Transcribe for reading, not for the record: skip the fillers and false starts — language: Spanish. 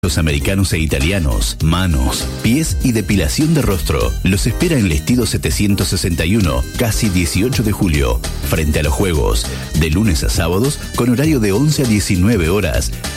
Los americanos e italianos, manos, pies y depilación de rostro. Los espera en Lestido 761, casi 18 de julio, frente a los Juegos, de lunes a sábados, con horario de 11 a 19 horas.